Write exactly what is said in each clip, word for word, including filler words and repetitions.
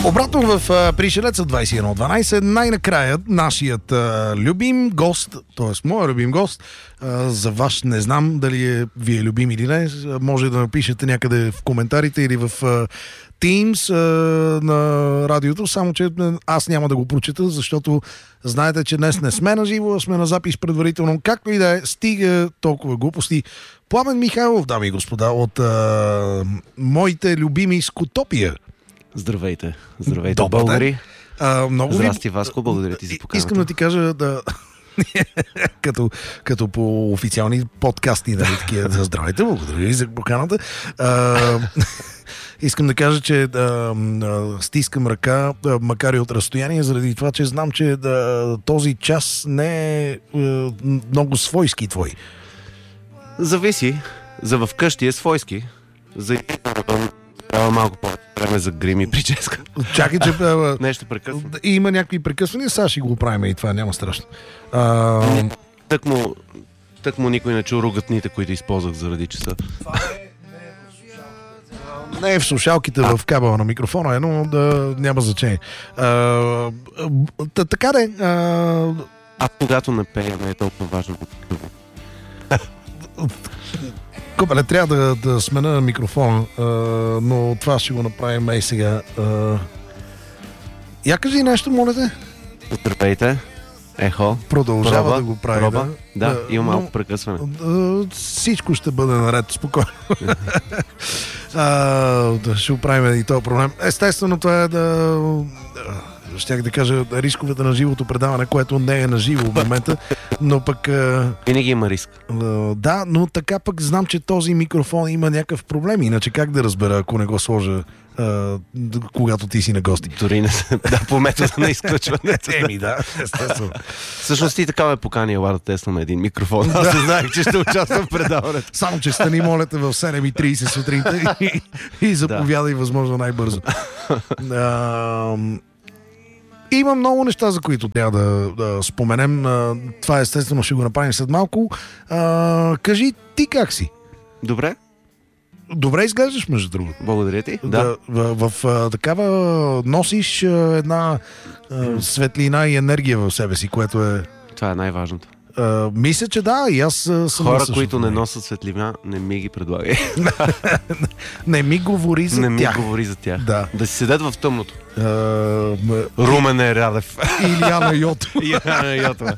Обратно в а, Пришелеца двайсет и едно дванайсет, най-накрая нашият а, любим гост, т.е. моят любим гост, а, за ваш не знам дали е ви е любим или не, може да напишете някъде в коментарите или в а, Teams а, на радиото, само че аз няма да го прочета, защото знаете, че днес не сме на живо, сме на запис предварително. Както и да е, стига толкова глупости. Пламен Михайлов, дами и господа, от а, моите любими Скутопия. Здравейте, здравейте, Добър българи. А, много Здрасти, ви... Васко, благодаря ти за поканата. Искам да ти кажа да... като, като по официални подкасти, нали, такива. Здравейте, благодаря ви за поканата. А, искам да кажа, че да, стискам ръка, макар и от разстояние, заради това, че знам, че да, този час не е много свойски твой. Зависи. За вкъщи е свойски. За трябва малко по-време за грим и прическа. Чакай, че... Нещо прекъсва. Има някакви прекъсвания, сега ще го правим и това, няма страшно. А... Тък му, тък му никой не чу ругатните, които използвах заради часа. Не е в слушалките, в кабела на микрофона, е, но да, няма значение. А, така де... А когато не пея, не е толкова важно. Копеле, трябва да, да смена микрофона, а, но това ще го направим ей сега. А... Я кажи нещо, моля те. Здравейте. Ехо. Продължава проба, да го прави. проба. Да, да, има малко но, прекъсване. А, всичко ще бъде наред, спокойно. а, да, ще оправим и този проблем. Естествено, това е да... Щях да кажа рисковете на живото предаване, което не е на живо в момента, но пък... Винаги има риск. Да, но така пък знам, че този микрофон има някакъв проблем, иначе как да разбера, ако не го сложа, а, когато ти си на гости? Дори не да, по метода на изключването. Еми да, естествено. Всъщност ти така ме покани, ела да тестваме един микрофон. Аз не знаех, че ще участвам в предаването. Само, че стани, моля те, в седем и трийсет сутринта и, и заповядай да. Възможно най-бързо. А, има много неща, за които трябва да, да споменем. Това естествено ще го направим след малко. А, кажи, ти как си? Добре. Добре изглеждаш, между другото. Благодаря ти. Да. да в, в, в такава носиш една а, светлина и енергия в себе си, което е... Това е най-важното. Uh, мисля, че да, и аз съм... Хора, които не носят светлина, не ми ги предлагай. Не ми говори за не тях. Не ми говори за тях. Да, да си седят в тъмното. Uh, м... Румен е Радев. Илияна Йотова. Илияна Йотова.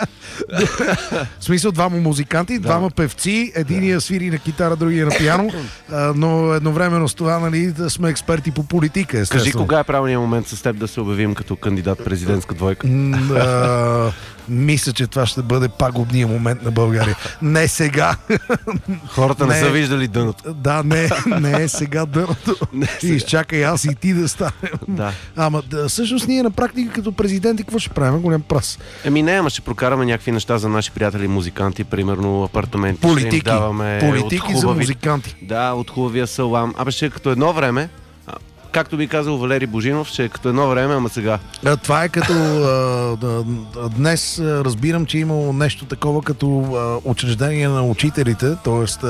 В смисъл, двама музиканти, да. Двама певци, единия свири на китара, другия на пиано, но едновременно с това, нали, да сме експерти по политика, естествено. Кажи, кога е правилният момент с теб да се обявим като кандидат президентска двойка? А, мисля, че това ще бъде пагубният момент на България. Не сега. Хората не, не са виждали дъното. Да, не, не е сега дъното. Изчакай аз и ти да станем. Да. Ама да, всъщност ние на практика като президенти какво ще правим? Голям прас. Еми не, ама ще прокараме някакви неща за наши приятели музиканти, примерно апартаменти. Политики. Ще им даваме Политики хубави... за музиканти. Да, от хубавия салам. Абе ще е като едно време, както би казал Валери Божинов, ще е като едно време, ама сега. А, това е като а, а, днес а, разбирам, че имало нещо такова като а, учреждение на учителите, т.е.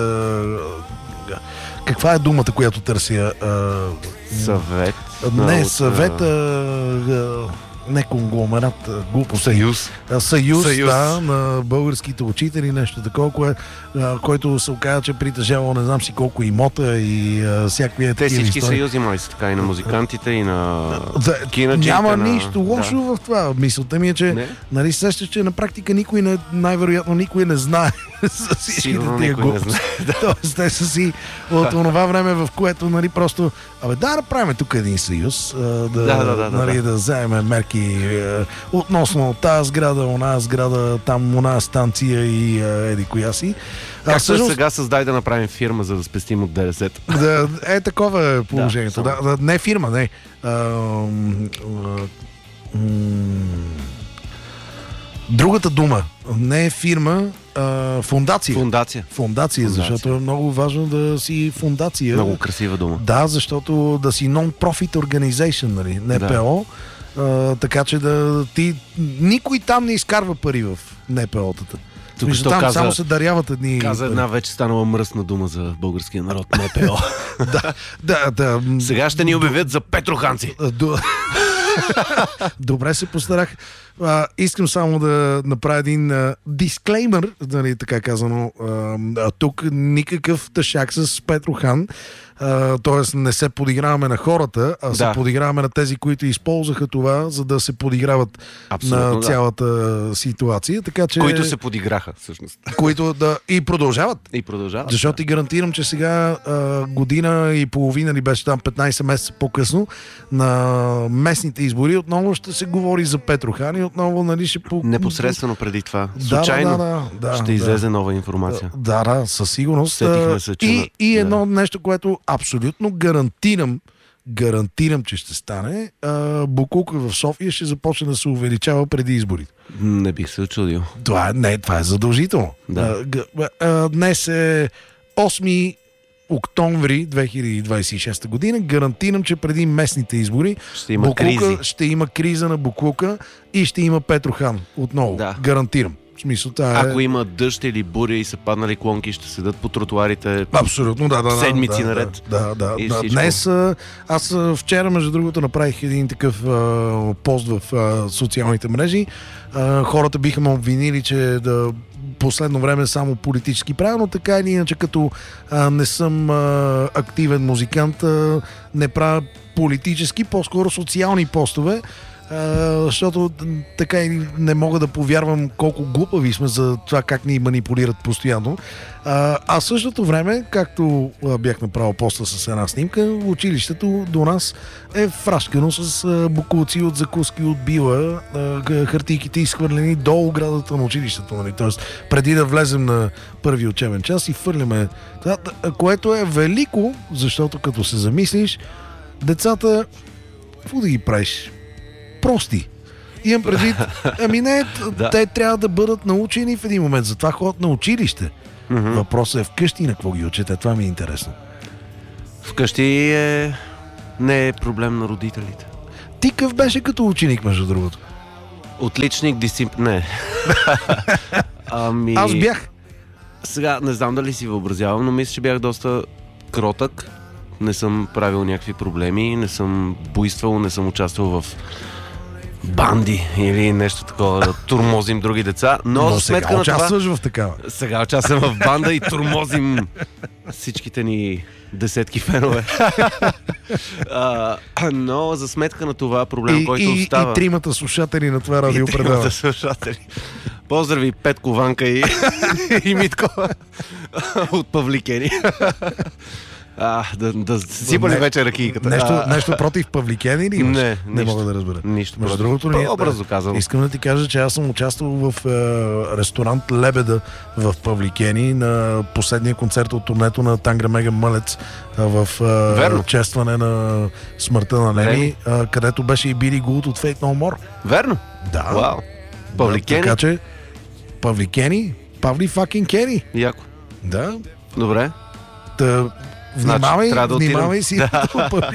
каква е думата, която търся? А, съвет. Не, от, съвет, а, а, не конгломерат, глупо. Съюз. Съюз, Съюз, да, на българските учители, нещо такова, кое, а, който се оказа, че притежавал не знам си колко имота и а, всякакви Те всички истории. съюзи май са така, и на музикантите, и на да, кинаджите. Няма на... нищо лошо да. В това. Мисълта ми е, че нали сещаш, че на практика никой не, най-вероятно никой не знае за всичките тия глупости. Тоест, те са си от това време, в което нали просто абе да направим тук един съюз, а, да, да, да, да, нали, да. да вземем мерки а, относно тази сграда, она сграда, там она станция и а, еди коя си. Както всъщност... сега създай да направим фирма, за да спестим от ДДС-то. Да, е такова е положението. Да, да, не фирма, не. А, а, другата дума. Не е фирма, а, фундация. Фундация. Фундация, защото е много важно да си фундация. Много красива дума. Да, защото да си non-profit organization, нали, Н П О. Да. А, така че да ти... Никой там не изкарва пари в Н П О-тата. Мисля, що там каза, само се даряват едни... каза една вече станала мръсна дума за българския народ, НПО. да, да, да. Сега ще ни обявят за петроханци. До... Добре се постарах. А, искам само да направя един а, дисклеймер, нали, така казано. А, а тук никакъв тъшак с Петрохан. Т.е. не се подиграваме на хората, а да. се подиграваме на тези, които използваха това, за да се подиграват абсолютно, на цялата да. ситуация. Така, че... Които се подиграха, всъщност. Които да... И продължават. И продължават. Защото да. ти гарантирам, че сега а, година и половина ли беше там петнайсет месеца по-късно на местните избори отново ще се говори за Петрохан и отново, нали, ще по... Непосредствено преди това. Случайно да, да, да, да, ще излезе да. нова информация. Да, да, със сигурност. Сетихме се, че... И, и едно да. нещо, което абсолютно гарантирам, гарантирам, че ще стане, а, букулка в София ще започне да се увеличава преди изборите. Не бих се очудил. Това, не, това е задължително. Да. А, а, днес е осми октомври две хиляди двайсет и шеста година. Гарантирам, че преди местните избори ще има, букулка, ще има криза на букулка и ще има Петрохан отново. Да. Гарантирам. В смисъл, е... Ако има дъжд или буря и са паднали клонки, ще седат по тротуарите. Абсолютно, да, да. Седмици да, наред. Да, да. да. Днес, аз вчера, между другото, направих един такъв а, пост в а, социалните мрежи. А, хората биха ме обвинили, че да последно време само политически правилно, така или иначе, като а, не съм а, активен музикант, а, не правя политически, по-скоро социални постове. Uh, защото така и не мога да повярвам колко глупави сме за това как ни манипулират постоянно. Uh, а в същото време, както uh, бях направил поста с една снимка, училището до нас е фрашкано с uh, букулци от закуски от била, uh, хартийките изхвърлени до оградата на училището. Нали? Тоест, преди да влезем на първи учебен час и фърляме това, което е велико, защото като се замислиш, децата, какво да ги правиш? Прости. Имам предвид, ами не, да. Те трябва да бъдат научени в един момент. Затова ходят на училище. Mm-hmm. Въпросът е вкъщи на какво ги учите. Това ми е интересно. Вкъщи е... не е проблем на родителите. Ти къв беше като ученик, между другото? Отличник, дисциплин... Не. ами... Аз бях. Сега не знам дали си въобразявам, но мисля, че бях доста кротък. Не съм правил някакви проблеми, не съм буйствал, не съм участвал в банди или нещо такова, да турмозим други деца. Но, но сметка сега на участваш това, в такава. Сега участвам в банда и турмозим всичките ни десетки фенове. а, но за сметка на това проблем, и, който и, остава... И тримата слушатели на това радиопредаване. И тримата слушатели. Поздрави Петко, Ванка и, и Митко от Павликени. А, да, да сипали не, вече ракийката. Нещо, а, нещо против Павликени или имаш? Не, не нищо, мога да разбера. Нищо. Между другото, ние, образно казано. Искам да ти кажа, че аз съм участвал в е, ресторант Лебеда в Павликени на последния концерт от турнето на Тангра Мега Мълец в е, честване на смъртта на Лени, е, където беше и Били Гулт от Fate No More. Верно? Да. Вау. Павликени? Да, така че Павликени, Павли факин Кени. Яко. Да. Добре. Та, внимавай, значи, да внимавай си. Да.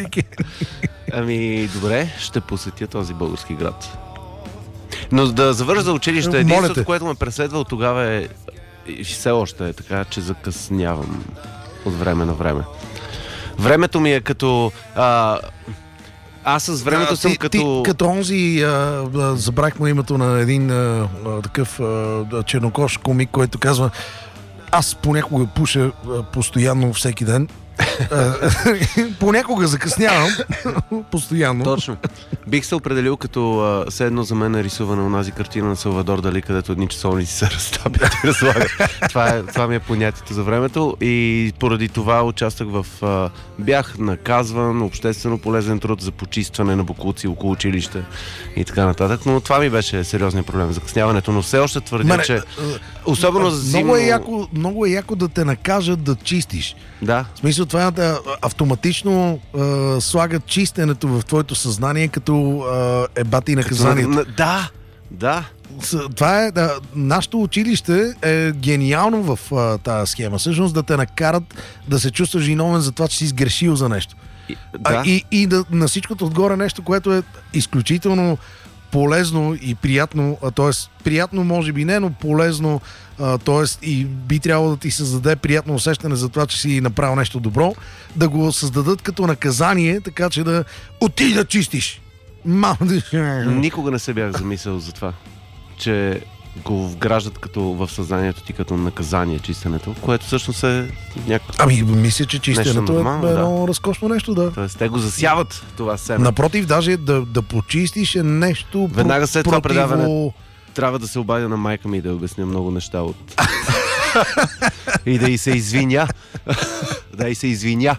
Ами, добре, ще посетя този български град. Но да завържа за училище, единството, което ме преследва от тогава е, и все още е така, че закъснявам от време на време. Времето ми е като... А, аз с времето а, съм ти, като... Ти, като онзи, а, забрахме името на един а, такъв а, чернокож комик, който казва: аз понякога пуша а, постоянно всеки ден. Понякога закъснявам. Постоянно. Точно. Бих се определил като а, все едно за мен е рисувана онази картина на Салвадор Дали, където едни часовници се разтапят и разлагат. това, е, това ми е понятието за времето и поради това участвах в... А, бях наказван, обществено полезен труд за почистване на боклуци около училище и така нататък, но това ми беше сериозният проблем, закъсняването, но все още твърдя, Маре, че особено за зимно... Много е, яко, много е яко да те накажат да чистиш. Да. В смисъл това да автоматично а, слагат чистенето в твоето съзнание като а, ебати наказанието. Като... Да, да. Това е, да, нашето училище е гениално в а, тази схема. Всъщност да те накарат да се чувстваш виновен за това, че си сгрешил за нещо. И, да. а, и, и да, на всичкото отгоре нещо, което е изключително полезно и приятно, т.е. приятно може би не, но полезно, т.е. и би трябвало да ти създаде приятно усещане за това, че си направил нещо добро, да го създадат като наказание, така че да отиди да чистиш. Мам, Никога не се бях замислял за това, че го вграждат като в съзнанието ти като наказание чистенето, което всъщност е някакво... Ами, мисля, че чистенето нормално, е едно да. разкошно нещо, да. Тоест, те го засяват това семе. Напротив, даже да, да почистиш е нещо... Веднага след това противо... предаване трябва да се обадя на майка ми и да обясня много неща от... и да й се извиня. да й се извиня.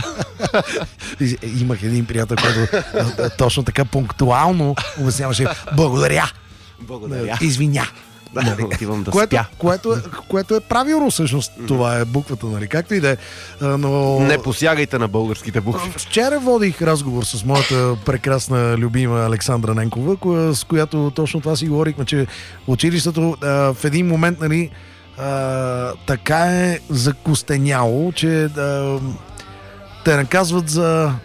Имах един приятел, който точно така пунктуално обясняваше благодаря. Благодаря. Извиня. Да, отивам да което, спя. Което, което е правилно всъщност. Mm-hmm. Това е буквата, нали? Както и да е. Но... Не посягайте на българските букви. Вчера водих разговор с моята прекрасна любима Александра Ненкова, коя, с която точно това си говорихме, че училището а, в един момент, нали, а, така е закостеняло, че а, те наказват за...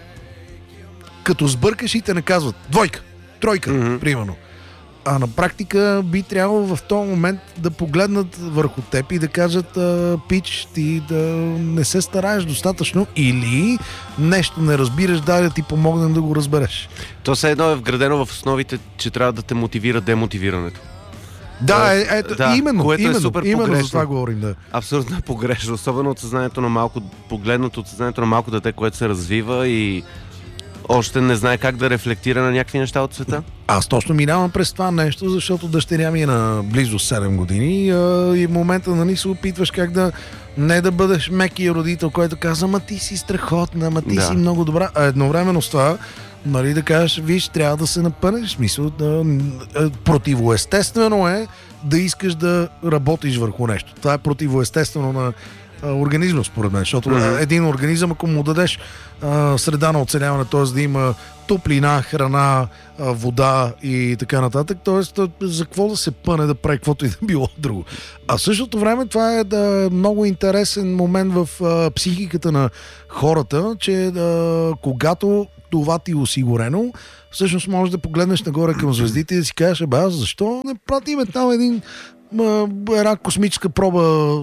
Като сбъркаш и те наказват. Двойка, тройка, mm-hmm. примерно. А на практика би трябвало в този момент да погледнат върху теб и да кажат пич, ти да не се стараеш достатъчно или нещо не разбираш, дай да ти помогнем да го разбереш. То все едно е вградено в основите, че трябва да те мотивира демотивирането. Да, е, ето, да, именно, което именно, е супер именно погрешно. за това говорим, да. Абсолютно е погрешно, особено от съзнанието на малко, погледнато от съзнанието на малко дете, което се развива и още не знае как да рефлектира на някакви неща от света. Аз точно минавам през това нещо, защото дъщеря ми е на близо седем години а, и в момента, нали, се опитваш как да не да бъдеш мекия родител, който казва, ма ти си страхотна, ма ти да. си много добра. А едновременно с това, нали, да кажеш, виж, трябва да се напънеш. В смисъл, да, противоестествено е да искаш да работиш върху нещо. Това е противоестествено на организма, според мен, защото mm-hmm. един организъм, ако му дадеш а, среда на оцеляване, т.е. да има топлина, храна, а, вода и така нататък, т.е. за какво да се пъне да прави каквото и да било друго. А в същото време това е да, много интересен момент в а, психиката на хората, че а, когато това ти е осигурено, всъщност можеш да погледнеш нагоре към звездите и да си кажеш, бе, аз защо не пратиме там един една космическа проба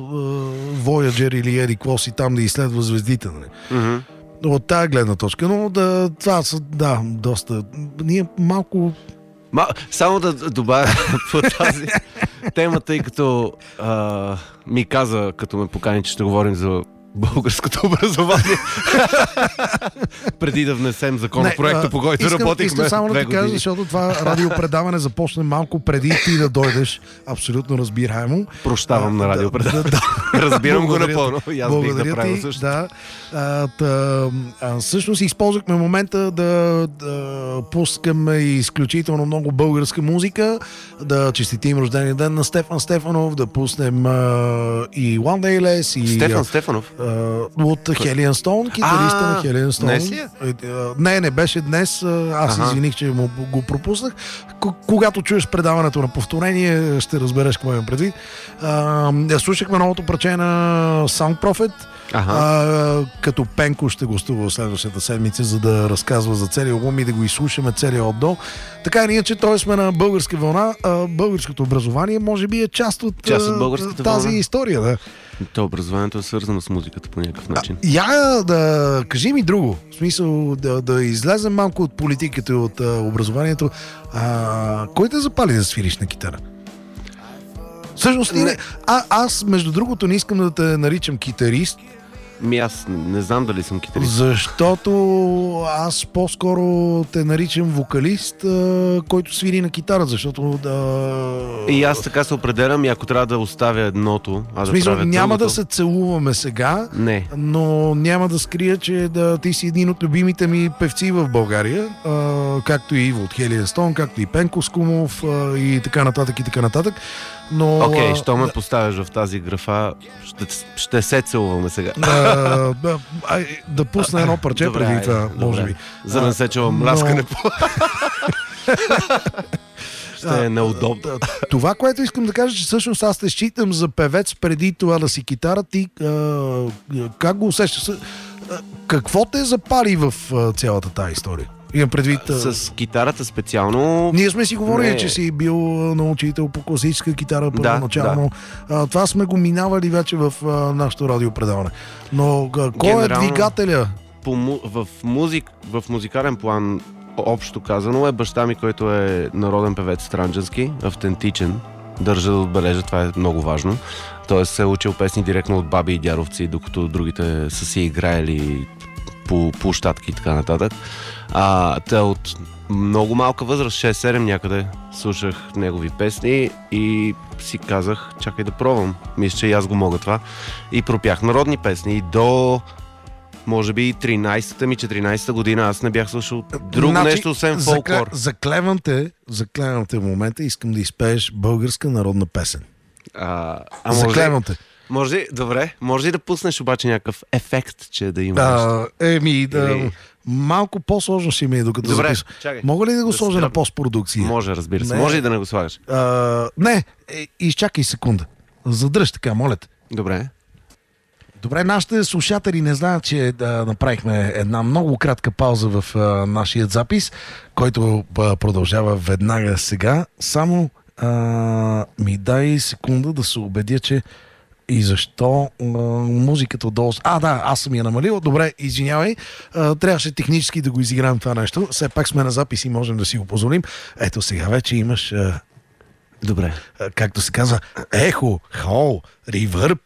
Voyager или еди какво си там да изследва звездите. Mm-hmm. От тая гледна точка. Но да, това са, да, доста... Ние малко... Ма, само да добавя по тази тема, тъй като а, ми каза, като ме покани, че ще говорим за българското образование. Преди да внесем законопроекта, по който искам, работихме искам само да ти кажа, защото това радиопредаване започне малко преди ти да дойдеш. Абсолютно разбираемо. Прощавам а, на радиопредаване. Да, да. Разбирам го напълно. И аз бих направил също. Да. А, та, а, всъщност използвахме момента да, да пускаме изключително много българска музика, да честитим рождения ден на Стефан Стефанов, да пуснем а, и One Day Less и... Стефан Стефанов? От Хелиан Стоун, китариста на Хелиан Стоун. Днес ли е? Не, не беше днес. Аз ага. извиних, че му го пропуснах. К- когато чуеш предаването на повторение, ще разбереш какво имам предвид. А, слушахме новото парче на Sound Prophet. Ага. А, като Пенко ще гостува следващата седмица, за да разказва за целия албум и да го изслушаме целия от до. Така и ние, че той сме на българска вълна. А, българското образование може би е част от, част от тази вълна. история. Да. То образованието е свързано с музиката по някакъв начин. А, я да кажи ми друго. В смисъл да, да излезем малко от политиката и от а, образованието. А, кой те запали да свириш на китара? Всъщност, не. А, аз, между другото, не искам да те наричам китарист. Ми аз не, не знам дали съм китарист. Защото аз по-скоро те наричам вокалист, а, който свири на китара, защото да... И аз така се определям и ако трябва да оставя едното, а да смисъл, правя няма другото... да се целуваме сега, не. Но няма да скрия, че да, ти си един от любимите ми певци в България, а, както и Иво от Хелиан Стоун, както и Пенко Скумов а, и така нататък и така нататък. Но... Окей, okay, що ме да... поставяш в тази графа, ще, ще се целуваме сега. Да, да, да пусна едно парче добре, преди това, добре. Може би. За да не се чувам но... мляскане по... Ще е неудобно. Това, което искам да кажа, че всъщност аз те считам за певец преди това да си китара. Ти а, как го усещаш? Какво те запали в а, цялата тази история? Имам предвид... С китарата специално... Ние сме си говорили, не... че си бил на учител по класическа китара първоначално. Да, да. Това сме го минавали вече в а, нашото радиопредаване. Но а, кой Генерално, е двигателя? По, в, музик, в музикален план, общо казано, е баща ми, който е народен певец странджански, автентичен. Държа да отбележа, това е много важно. Той се е учил песни директно от баби и дядовци, докато другите са си играели по площадки и така нататък. А, те от много малка възраст, шест-седем някъде, слушах негови песни и си казах, чакай да пробвам. Мисля, че и аз го мога това. И пропях народни песни. И до, може би, тринайсета ми, четиринайсета година аз не бях слушал друго значи, нещо, освен фолклор. Заклевам те, заклевам те в момента, искам да изпееш българска народна песен. А, а може, заклевам те. Може, добре, може ли да пуснеш обаче някакъв ефект, че да има а, Еми, да, Или... малко по-сложно си ми е докато добре, записвам. чакай. Мога ли да го да сложа стръп... на постпродукция? Може, разбира се. Не. Може и да не го слагаш. А, не, е, изчакай секунда. Задръж така, моля те. Добре. Добре, нашите слушатели не знаят, че да направихме една много кратка пауза в а, нашия запис, който а, продължава веднага сега. Само а, ми дай секунда да се убедя, че и защо а, музиката отдолу... А, да, аз съм я намалил. Добре, извинявай. А, трябваше технически да го изиграем това нещо. Все пак сме на запис и можем да си го позволим. Ето сега вече имаш... А, Добре. както се казва, ехо, хол, ревърб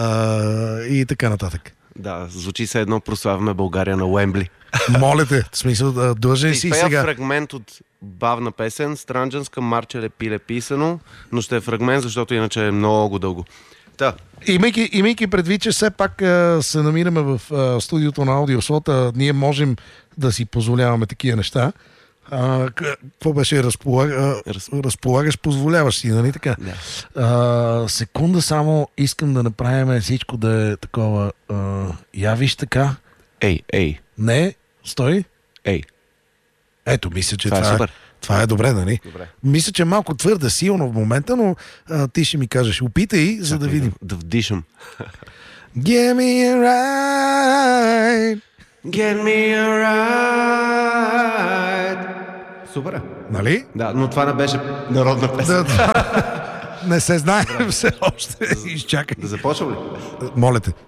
и така нататък. Да, звучи се едно прославяме България на Уембли. Моля те, в смисъл, длъжен си Пея сега. фрагмент от бавна песен, странджанска, марчеле пиле писано, но ще е фрагмент, защото иначе е много дълго. Та. Имайки, имайки предвид, че все пак а, се намираме в а, студиото на Аудиослот, а, ние можем да си позволяваме такива неща. А, какво беше? Разполаг... Раз... Разполагаш, позволяваш си, нали така? Да. А, секунда само, искам да направим всичко да е такова. А, я виж така. Ей, ей. Не, стой. Ей. Ето, мисля, че това, това, е, е, супер. това е добре, нали? Добре. Мисля, че е малко твърде силно в момента, но а, ти ще ми кажеш, опитай, за Чакай, да видим. Да, да вдишам. Give me a ride. Get me a ride. Супер е. Нали? Да, но това не беше народна песен. Да, не се знае все още. Изчакай. Да започвам ли? Моля те.